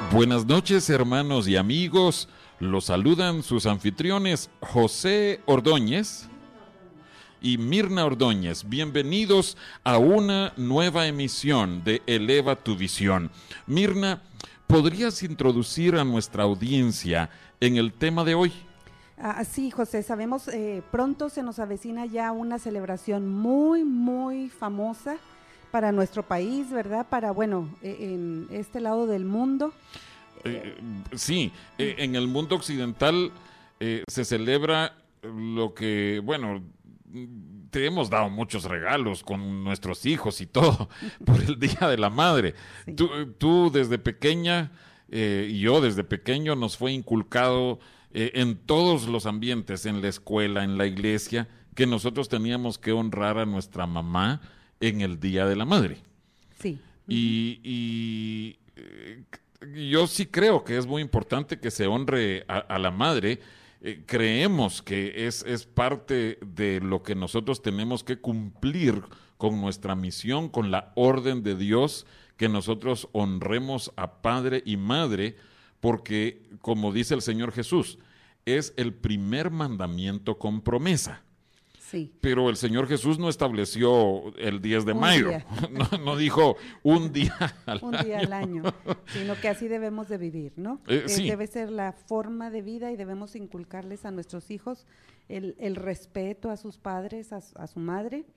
Buenas noches, hermanos y amigos. Los saludan sus anfitriones José Ordóñez y Mirna Ordóñez. Bienvenidos a una nueva emisión de Eleva tu Visión. Mirna, ¿podrías introducir a nuestra audiencia en el tema de hoy? Sí, José, sabemos, pronto se nos avecina ya una celebración muy famosa para nuestro país, ¿verdad? Para, en este lado del mundo. Sí, en el mundo occidental se celebra lo que, te hemos dado muchos regalos con nuestros hijos y todo por el Día de la Madre. Sí. Tú desde pequeña y yo desde pequeño nos fue inculcado en todos los ambientes, en la escuela, en la iglesia, que nosotros teníamos que honrar a nuestra mamá en el Día de la Madre. Sí. Y yo sí creo que es muy importante que se honre a la madre. Creemos que es parte de lo que nosotros tenemos que cumplir con nuestra misión, con la orden de Dios, que nosotros honremos a padre y madre, porque, como dice el Señor Jesús, es el primer mandamiento con promesa. Sí. Pero el Señor Jesús no estableció el 10 de mayo, no dijo un día al año, sino que así debemos de vivir, ¿no? Sí. Debe ser la forma de vida y debemos inculcarles a nuestros hijos el respeto a sus padres, a su madre.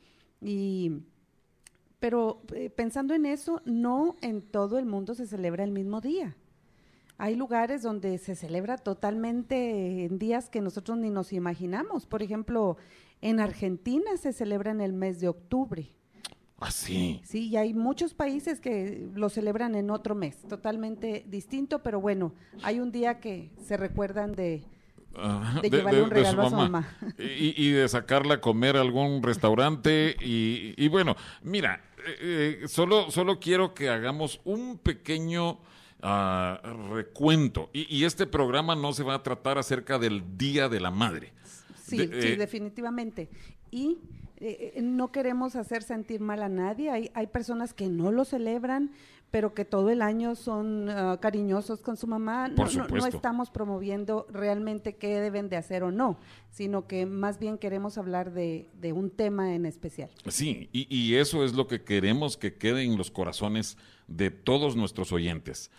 Pero pensando en eso, no en todo el mundo se celebra el mismo día. Hay lugares donde se celebra totalmente en días que nosotros ni nos imaginamos. Por ejemplo, en Argentina se celebra en el mes de octubre. ¿Ah, sí? Sí, y hay muchos países que lo celebran en otro mes, totalmente distinto, pero bueno, hay un día que se recuerdan de llevarle un regalo a su mamá. Y de sacarla a comer a algún restaurante. Y bueno, mira, solo quiero que hagamos un pequeño recuento. Y este programa no se va a tratar acerca del Día de la Madre. Sí, definitivamente. Y no queremos hacer sentir mal a nadie. Hay personas que no lo celebran, pero que todo el año son cariñosos con su mamá. No estamos promoviendo realmente qué deben de hacer o no, sino que más bien queremos hablar de un tema en especial. Sí, y eso es lo que queremos que quede en los corazones de todos nuestros oyentes.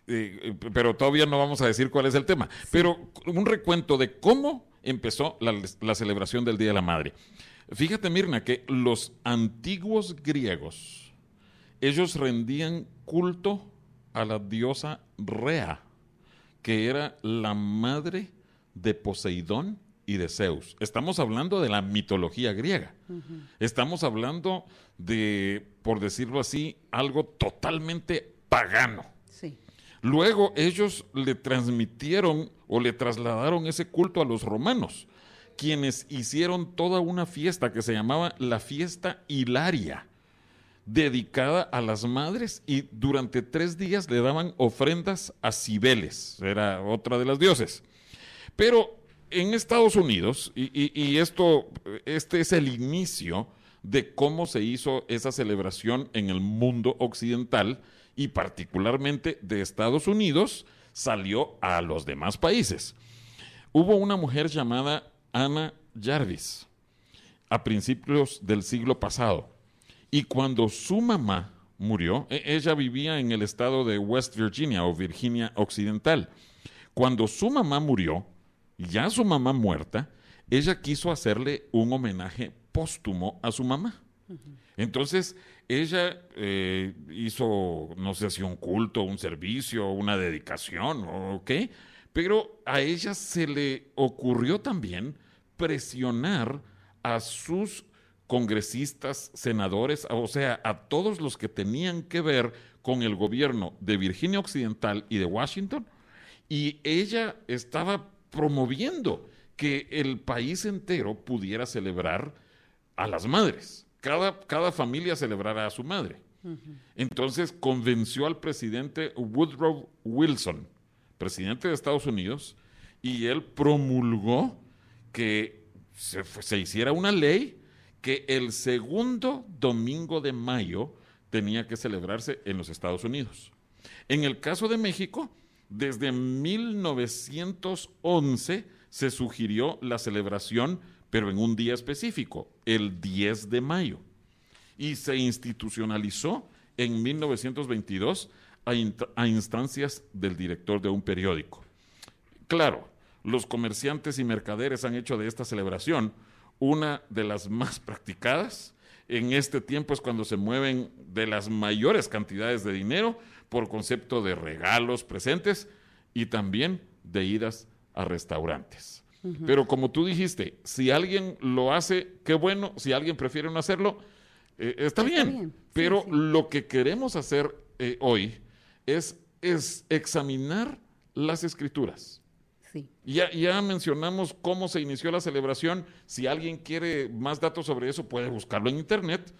Pero todavía no vamos a decir cuál es el tema. Sí. Pero un recuento de cómo empezó la celebración del Día de la Madre. Fíjate, Mirna, que los antiguos griegos, ellos rendían culto a la diosa Rea, que era la madre de Poseidón y de Zeus. Estamos hablando de la mitología griega. Uh-huh. Estamos hablando de, por decirlo así, algo totalmente pagano. Sí. Luego ellos le transmitieron o le trasladaron ese culto a los romanos, quienes hicieron toda una fiesta que se llamaba la fiesta Hilaria, dedicada a las madres, y durante 3 días le daban ofrendas a Cibeles, era otra de las dioses. Pero en Estados Unidos, y este es el inicio de cómo se hizo esa celebración en el mundo occidental, y particularmente de Estados Unidos, salió a los demás países. Hubo una mujer llamada Anna Jarvis a principios del siglo pasado, y cuando su mamá murió, ella vivía en el estado de West Virginia o Virginia Occidental. Cuando su mamá murió, ya su mamá muerta, ella quiso hacerle un homenaje póstumo a su mamá. Entonces, ella hizo, no sé si un culto, un servicio, una dedicación o qué, pero a ella se le ocurrió también presionar a sus congresistas, senadores, o sea, a todos los que tenían que ver con el gobierno de Virginia Occidental y de Washington, y ella estaba promoviendo que el país entero pudiera celebrar a las madres. Cada familia celebrara a su madre. Uh-huh. Entonces convenció al presidente Woodrow Wilson, presidente de Estados Unidos, y él promulgó que se hiciera una ley que el segundo domingo de mayo tenía que celebrarse en los Estados Unidos. En el caso de México, Desde 1911 se sugirió la celebración, pero en un día específico, el 10 de mayo. Y se institucionalizó en 1922 a instancias del director de un periódico. Claro, los comerciantes y mercaderes han hecho de esta celebración una de las más practicadas. En este tiempo es cuando se mueven de las mayores cantidades de dinero por concepto de regalos, presentes y también de idas a restaurantes. Pero como tú dijiste, si alguien lo hace, qué bueno. Si alguien prefiere no hacerlo, está bien. Pero sí. Lo que queremos hacer hoy es examinar las Escrituras. Sí. Ya mencionamos cómo se inició la celebración. Si alguien quiere más datos sobre eso, puede buscarlo en internet.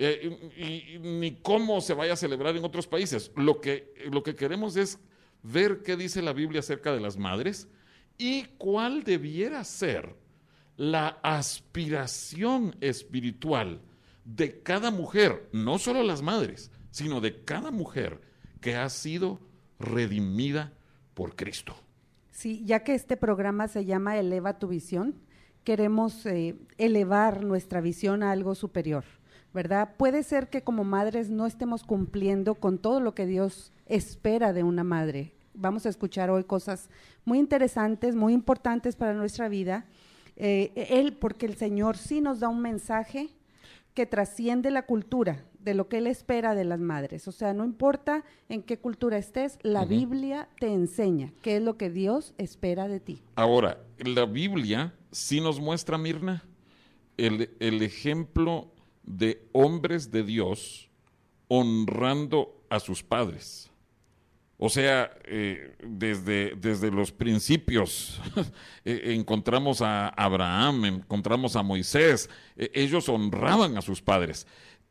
Ni cómo se vaya a celebrar en otros países. Lo que queremos es ver qué dice la Biblia acerca de las madres y cuál debiera ser la aspiración espiritual de cada mujer, no solo las madres, sino de cada mujer que ha sido redimida por Cristo. Sí, ya que este programa se llama Eleva tu visión, queremos elevar nuestra visión a algo superior, ¿verdad? Puede ser que como madres no estemos cumpliendo con todo lo que Dios espera de una madre. Vamos a escuchar hoy cosas muy interesantes, muy importantes para nuestra vida. Porque el Señor sí nos da un mensaje que trasciende la cultura, de lo que Él espera de las madres. O sea, no importa en qué cultura estés, la Biblia te enseña qué es lo que Dios espera de ti. Ahora, la Biblia sí nos muestra, Mirna, el ejemplo de hombres de Dios honrando a sus padres. O sea, desde los principios encontramos a Abraham, encontramos a Moisés, ellos honraban a sus padres.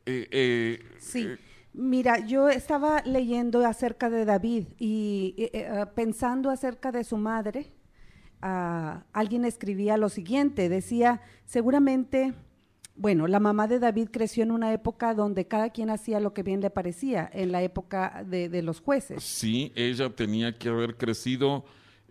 Sí, mira, yo estaba leyendo acerca de David y pensando acerca de su madre, alguien escribía lo siguiente, decía, seguramente... Bueno, la mamá de David creció en una época donde cada quien hacía lo que bien le parecía, en la época de los jueces. Sí, ella tenía que haber crecido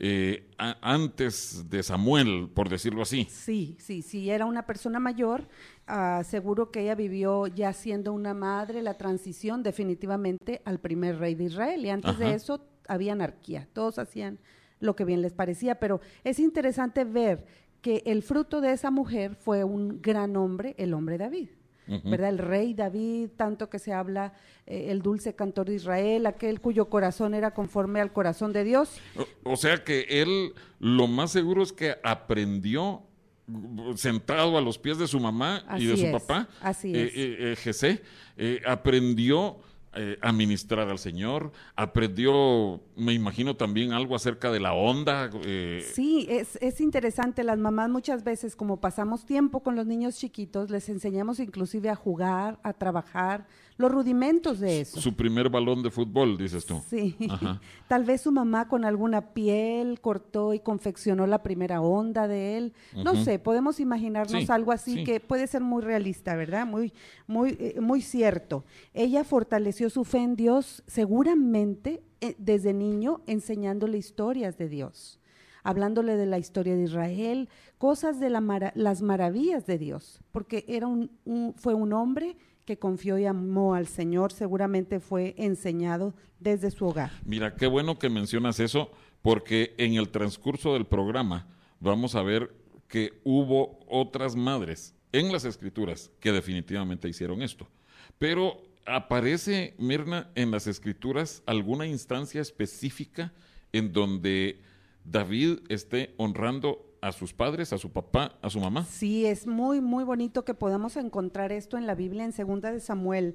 antes de Samuel, por decirlo así. Sí, era una persona mayor, seguro que ella vivió ya siendo una madre la transición definitivamente al primer rey de Israel, y antes de eso había anarquía, todos hacían lo que bien les parecía, pero es interesante ver que el fruto de esa mujer fue un gran hombre, el hombre David, ¿verdad? El rey David, tanto que se habla, el dulce cantor de Israel, aquel cuyo corazón era conforme al corazón de Dios. O sea que él, lo más seguro es que aprendió sentado a los pies de su mamá y de su papá, Jesé, aprendió a ministrar al Señor, aprendió, me imagino también algo acerca de la onda. Sí, es interesante, las mamás muchas veces como pasamos tiempo con los niños chiquitos, les enseñamos inclusive a jugar, a trabajar, los rudimentos de eso. Su primer balón de fútbol, dices tú. Sí, tal vez su mamá con alguna piel cortó y confeccionó la primera onda de él, no sé, podemos imaginarnos algo así que puede ser muy realista, ¿verdad? Muy cierto. Ella fortaleció su fe en Dios seguramente desde niño enseñándole historias de Dios, hablándole de la historia de Israel, cosas de las maravillas de Dios, porque fue un hombre que confió y amó al Señor, seguramente fue enseñado desde su hogar. Mira, qué bueno que mencionas eso, porque en el transcurso del programa vamos a ver que hubo otras madres en las Escrituras que definitivamente hicieron esto. Pero ¿aparece, Mirna, en las Escrituras alguna instancia específica en donde David esté honrando a sus padres, a su papá, a su mamá? Sí, es muy, muy bonito que podamos encontrar esto en la Biblia, en Primero de Samuel,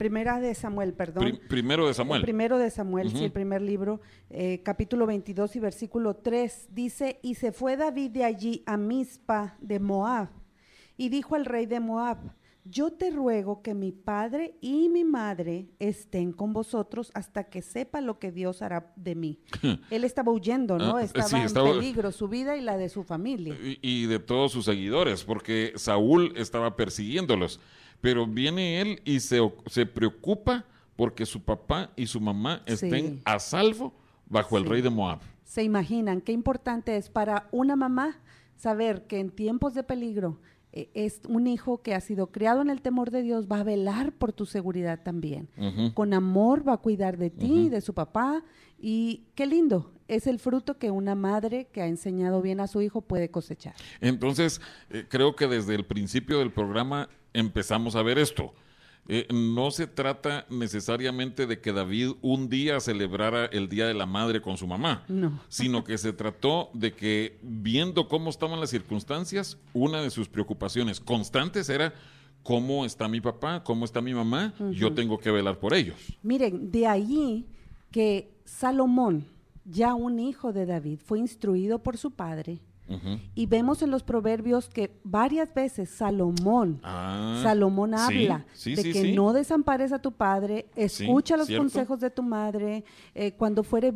sí, el primer libro, capítulo 22 y versículo 3, dice, y se fue David de allí a Mizpa de Moab, y dijo al rey de Moab, yo te ruego que mi padre y mi madre estén con vosotros hasta que sepa lo que Dios hará de mí. Él estaba huyendo, ¿no? Estaba en peligro su vida y la de su familia. Y de todos sus seguidores, porque Saúl estaba persiguiéndolos. Pero viene él y se preocupa porque su papá y su mamá estén a salvo bajo el Sí. rey de Moab. Se imaginan qué importante es para una mamá saber que en tiempos de peligro es un hijo que ha sido criado en el temor de Dios, va a velar por tu seguridad también. Ujú. Con amor va a cuidar de ti, Ujú. de su papá, y qué lindo, es el fruto que una madre que ha enseñado bien a su hijo puede cosechar. Entonces, creo que desde el principio del programa empezamos a ver esto. No se trata necesariamente de que David un día celebrara el Día de la Madre con su mamá, No. sino que se trató de que, viendo cómo estaban las circunstancias, una de sus preocupaciones constantes era: ¿cómo está mi papá? ¿Cómo está mi mamá? Yo tengo que velar por ellos. Miren, de allí que Salomón, ya un hijo de David, fue instruido por su padre. Ujú. Y vemos en los proverbios que varias veces Salomón Sí, habla sí, de sí, que sí. no desampares a tu padre, escucha los cierto. consejos de tu madre, cuando fuere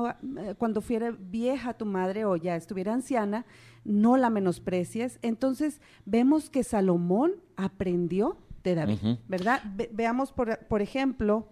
vieja tu madre o ya estuviera anciana, no la menosprecies. Entonces vemos que Salomón aprendió de David, Ujú. ¿verdad? Veamos por ejemplo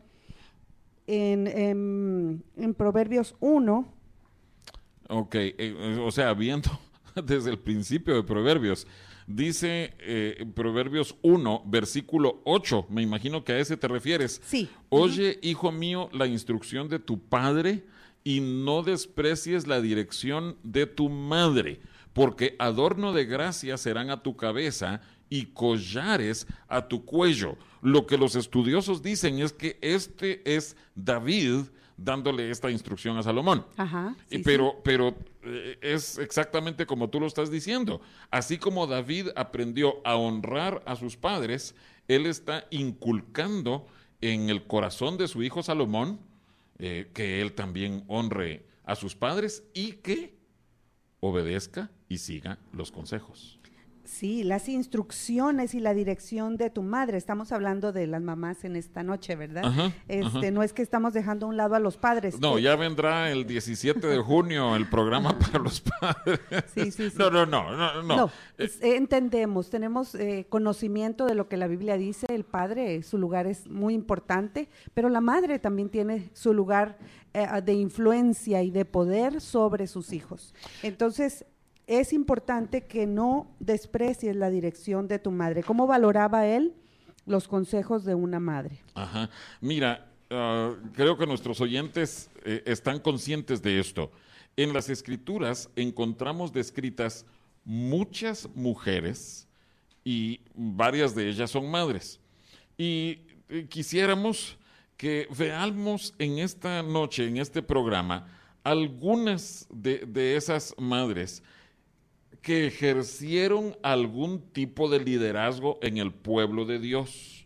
en Proverbios 1. Ok, o sea, viendo desde el principio de Proverbios, dice Proverbios 1, versículo 8, me imagino que a ese te refieres. Sí. Oye, hijo mío, la instrucción de tu padre y no desprecies la dirección de tu madre, porque adorno de gracia serán a tu cabeza y collares a tu cuello. Lo que los estudiosos dicen es que este es David dándole esta instrucción a Salomón. Ajá. Sí, pero es exactamente como tú lo estás diciendo. Así como David aprendió a honrar a sus padres, él está inculcando en el corazón de su hijo Salomón que él también honre a sus padres y que obedezca y siga los consejos. Sí, las instrucciones y la dirección de tu madre. Estamos hablando de las mamás en esta noche, ¿verdad? Ajá, ajá. No es que estamos dejando a un lado a los padres. No, ya vendrá el 17 de junio el programa para los padres. Sí, sí, sí. No. No, entendemos, tenemos conocimiento de lo que la Biblia dice. El padre, su lugar es muy importante, pero la madre también tiene su lugar de influencia y de poder sobre sus hijos. Entonces, es importante que no desprecies la dirección de tu madre. ¿Cómo valoraba él los consejos de una madre? Ajá. Mira, creo que nuestros oyentes están conscientes de esto. En las Escrituras encontramos descritas muchas mujeres y varias de ellas son madres. Y quisiéramos que veamos en esta noche, en este programa, algunas de esas madres que ejercieron algún tipo de liderazgo en el pueblo de Dios.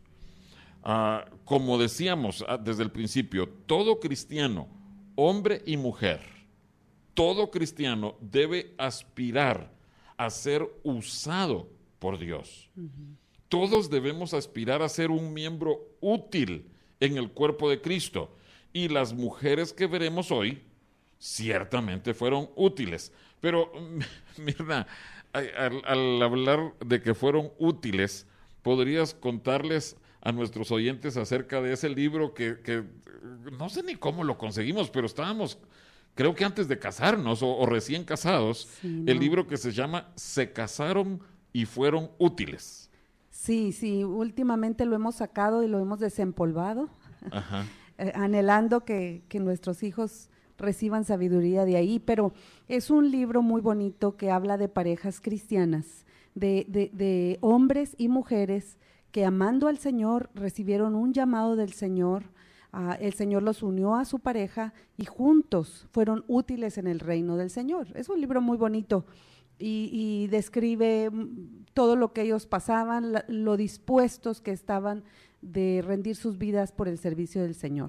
Como decíamos desde el principio, todo cristiano, hombre y mujer, todo cristiano debe aspirar a ser usado por Dios. Todos debemos aspirar a ser un miembro útil en el cuerpo de Cristo. Y las mujeres que veremos hoy ciertamente fueron útiles. Pero, Mirna, al hablar de que fueron útiles, ¿podrías contarles a nuestros oyentes acerca de ese libro que no sé ni cómo lo conseguimos, pero estábamos, creo que antes de casarnos o recién casados, Sí, el no. libro que se llama Se casaron y fueron útiles? Sí, últimamente lo hemos sacado y lo hemos desempolvado, Ajá. anhelando que nuestros hijos reciban sabiduría de ahí, pero es un libro muy bonito que habla de parejas cristianas, de hombres y mujeres que amando al Señor recibieron un llamado del Señor, el Señor los unió a su pareja y juntos fueron útiles en el reino del Señor. Es un libro muy bonito y describe todo lo que ellos pasaban, lo dispuestos que estaban de rendir sus vidas por el servicio del Señor.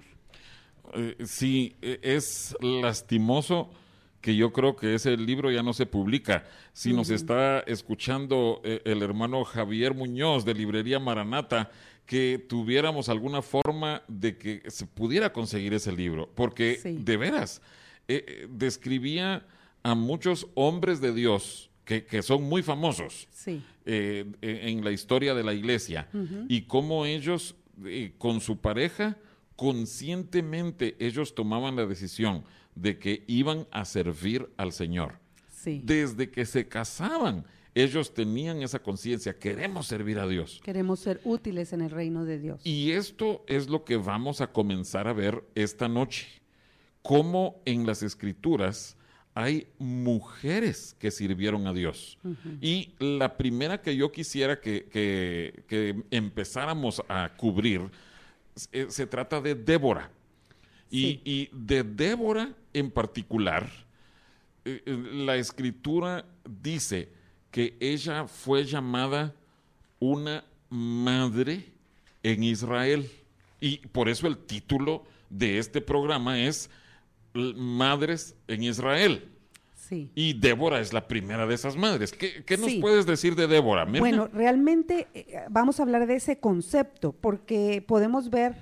Sí, es lastimoso que yo creo que ese libro ya no se publica. Si nos está escuchando el hermano Javier Muñoz de Librería Maranata, que tuviéramos alguna forma de que se pudiera conseguir ese libro, porque Sí. de veras describía a muchos hombres de Dios que son muy famosos Sí. en la historia de la iglesia y cómo ellos con su pareja conscientemente ellos tomaban la decisión de que iban a servir al Señor. Sí. Desde que se casaban, ellos tenían esa conciencia, queremos servir a Dios. Queremos ser útiles en el reino de Dios. Y esto es lo que vamos a comenzar a ver esta noche. Cómo en las Escrituras hay mujeres que sirvieron a Dios. Y la primera que yo quisiera que empezáramos a cubrir se trata de Débora. Sí. Y de Débora en particular, la Escritura dice que ella fue llamada una madre en Israel. Y por eso el título de este programa es Madres en Israel. Sí. Y Débora es la primera de esas madres. ¿Qué nos Sí. puedes decir de Débora, Mirna? Bueno, realmente vamos a hablar de ese concepto porque podemos ver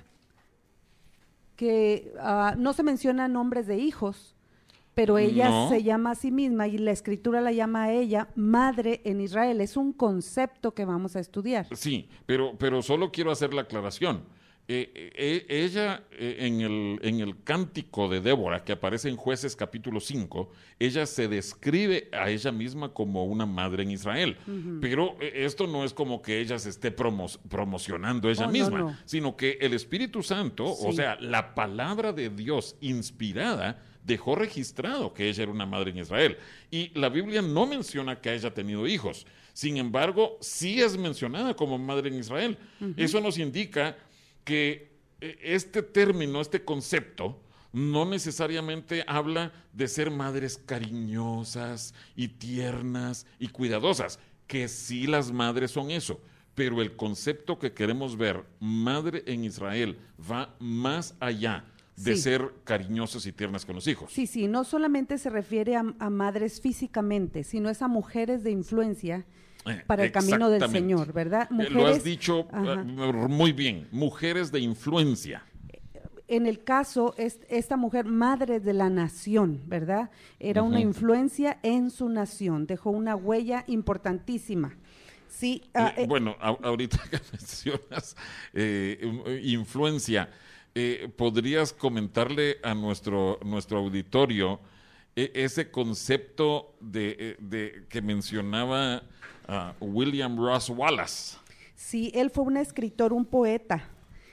que no se mencionan nombres de hijos, pero ella No. se llama a sí misma y la Escritura la llama a ella madre en Israel. Es un concepto que vamos a estudiar. Sí, pero solo quiero hacer la aclaración. Ella, en el cántico de Débora, que aparece en Jueces capítulo 5, ella se describe a ella misma como una madre en Israel. Pero esto no es como que ella se esté promocionando ella Oh, no, misma, no. sino que el Espíritu Santo, o Sí. sea, la palabra de Dios inspirada, dejó registrado que ella era una madre en Israel. Y la Biblia no menciona que haya tenido hijos. Sin embargo, sí es mencionada como madre en Israel. Eso nos indica que este término, este concepto, no necesariamente habla de ser madres cariñosas y tiernas y cuidadosas, que sí las madres son eso, pero el concepto que queremos ver, madre en Israel, va más allá de Sí. ser cariñosas y tiernas con los hijos. Sí, sí, no solamente se refiere a madres físicamente, sino es a mujeres de influencia para el camino del Exactamente. Señor, ¿verdad? Lo has dicho Ajá. muy bien, mujeres de influencia. En el caso, esta mujer, madre de la nación, ¿verdad? Era una influencia en su nación, dejó una huella importantísima. Sí, Bueno, ahorita que mencionas influencia, ¿podrías comentarle a nuestro auditorio ese concepto de que mencionaba William Ross Wallace? sí, él fue un escritor, un poeta,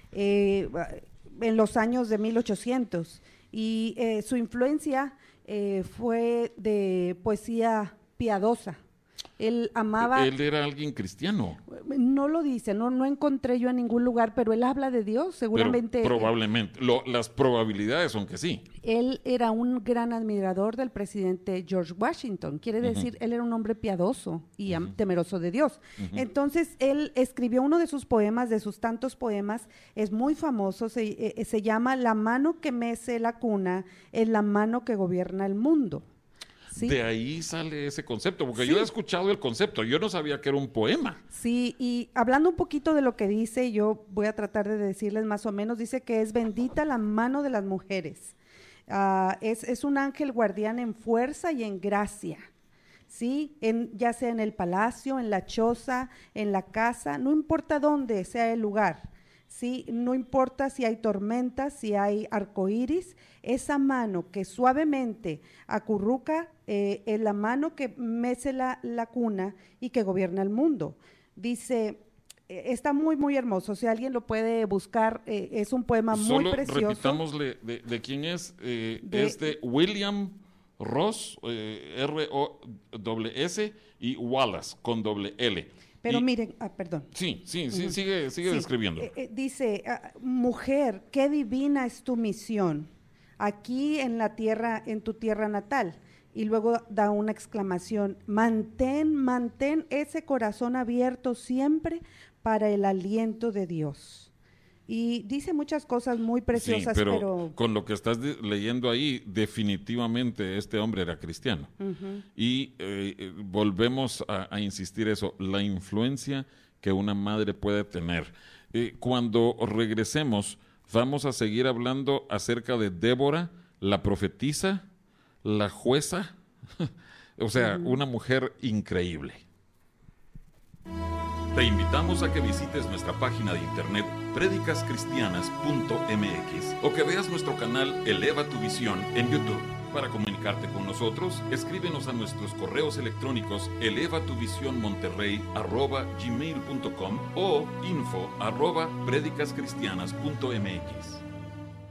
en los años de 1800, y su influencia fue de poesía piadosa. Él amaba, Él era alguien cristiano, no lo dice, no encontré yo en ningún lugar, pero él habla de Dios, seguramente. pero probablemente, las probabilidades son que sí. Él era un gran admirador del presidente George Washington, quiere decir, él era un hombre piadoso y temeroso de Dios. Entonces, él escribió uno de sus poemas, de sus tantos poemas, es muy famoso, se llama La mano que mece la cuna es la mano que gobierna el mundo. ¿Sí? De ahí sale ese concepto, porque Sí. yo he escuchado el concepto, yo no sabía que era un poema. Sí, y hablando un poquito de lo que dice, yo voy a tratar de decirles más o menos, dice que es bendita la mano de las mujeres. Es un ángel guardián en fuerza y en gracia, ¿sí? Ya sea en el palacio, en la choza, en la casa, no importa dónde sea el lugar, ¿sí? No importa si hay tormentas, si hay arcoíris, esa mano que suavemente acurruca es la mano que mece la cuna y que gobierna el mundo. Dice, está muy, muy hermoso, si alguien lo puede buscar, es un poema muy Solo precioso. repitámosle de quién es, es de William Ross, R-O-S, y Wallace, con doble L. Pero Y- miren, perdón. Sí, sigue Sí, describiendo. dice, mujer, qué divina es tu misión aquí en la tierra, en tu tierra natal. Y luego da una exclamación, mantén ese corazón abierto siempre para el aliento de Dios. Y dice muchas cosas muy preciosas, sí, pero con lo que estás leyendo ahí, definitivamente este hombre era cristiano. Y volvemos a insistir eso, la influencia que una madre puede tener. Cuando regresemos, vamos a seguir hablando acerca de Débora, la profetisa, la jueza, o sea, una mujer increíble. Te invitamos a que visites nuestra página de internet predicascristianas.mx o que veas nuestro canal Eleva tu Visión en YouTube. Para comunicarte con nosotros, escríbenos a nuestros correos electrónicos elevatuvisionmonterrey@gmail.com o info@predicascristianas.mx.